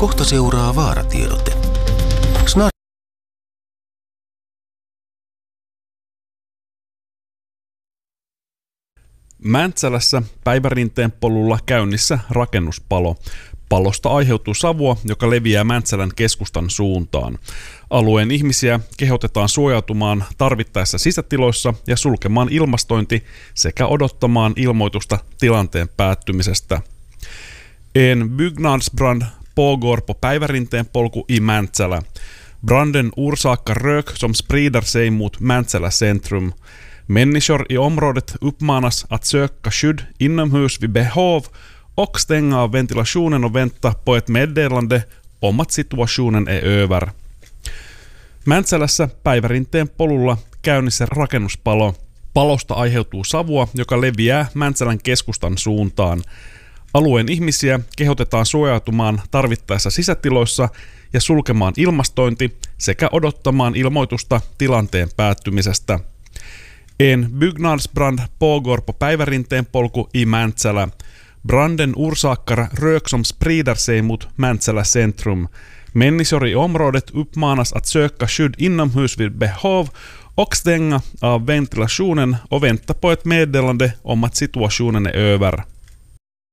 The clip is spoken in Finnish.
Kohta seuraa vaaratiedote. Mäntsälässä Päivärinteen polulla käynnissä rakennuspalo. Palosta aiheutuu savua, joka leviää Mäntsälän keskustan suuntaan. Alueen ihmisiä kehotetaan suojautumaan tarvittaessa sisätiloissa ja sulkemaan ilmastointi sekä odottamaan ilmoitusta tilanteen päättymisestä. En byggnadsbrand pågår på Päivärinteen polku i Mäntsälä. Branden orsakar rök som sprider sig mot Mäntsälä centrum. Människor i området uppmanas att söka skydd inomhus vid behov och stänga av ventilationen och vänta på ett meddelande om att situationen är över. Mäntsälässä Päivärinteen polulla käynnissä rakennuspalo. Palosta aiheutuu savua, joka leviää Mäntsälän keskustan suuntaan. Alueen ihmisiä kehotetaan suojautumaan tarvittaessa sisätiloissa ja sulkemaan ilmastointi sekä odottamaan ilmoitusta tilanteen päättymisestä. En byggnadsbrand pågår på Päivärinteen polku i Mäntsälä. Branden orsakar rök som sprider sig mot Mäntsälä centrum. Människor i området uppmanas att söka skydd inomhus vid behov och stänga av ventilationen och vänta på ett meddelande om att situationen är över.